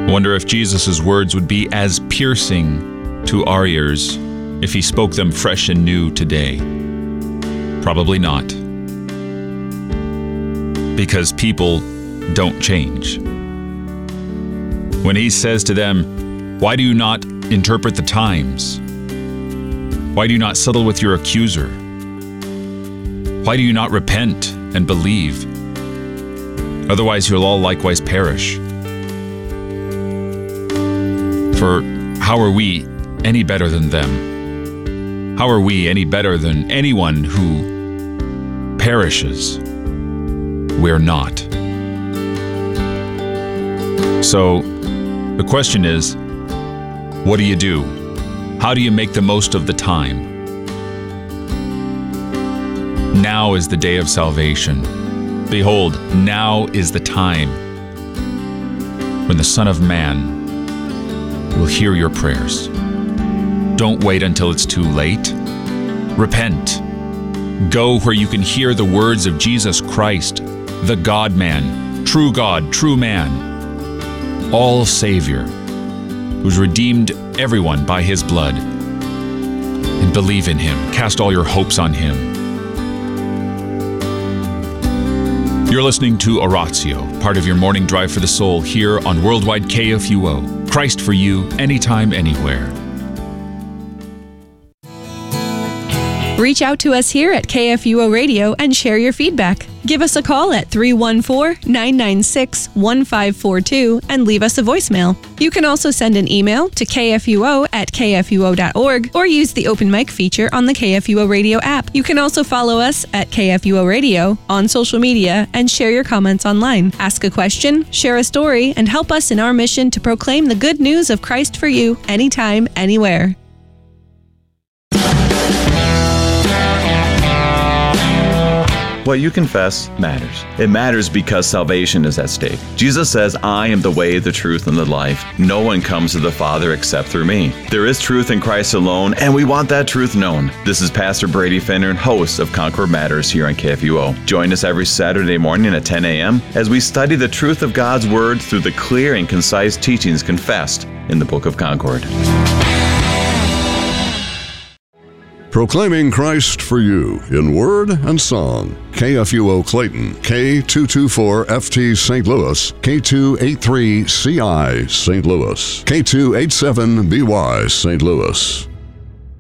I wonder if Jesus' words would be as piercing to our ears if he spoke them fresh and new today. Probably not. Because people don't change. When he says to them, "Why do you not interpret the times? Why do you not settle with your accuser? Why do you not repent and believe? Otherwise you'll all likewise perish." For how are we any better than them? How are we any better than anyone who perishes? We're not. So, the question is, what do you do? How do you make the most of the time? Now is the day of salvation. Behold, now is the time when the Son of Man will hear your prayers. Don't wait until it's too late. Repent. Go where you can hear the words of Jesus Christ, the God-man, true God, true man, all Savior, who's redeemed everyone by his blood. And believe in him. Cast all your hopes on him. You're listening to Oratio, part of your morning drive for the soul here on Worldwide KFUO. Christ for you, anytime, anywhere. Reach out to us here at KFUO Radio and share your feedback. Give us a call at 314-996-1542 and leave us a voicemail. You can also send an email to kfuo@kfuo.org or use the open mic feature on the KFUO Radio app. You can also follow us at KFUO Radio on social media and share your comments online. Ask a question, share a story, and help us in our mission to proclaim the good news of Christ for you anytime, anywhere. What you confess matters. It matters because salvation is at stake. Jesus says, "I am the way, the truth, and the life. No one comes to the Father except through me." There is truth in Christ alone, and we want that truth known. This is Pastor Brady Finner, host of Concord Matters here on KFUO. Join us every Saturday morning at 10 a.m. as we study the truth of God's Word through the clear and concise teachings confessed in the Book of Concord. Proclaiming Christ for you in word and song. KFUO Clayton, K224FT St. Louis, K283CI St. Louis, K287BY St. Louis.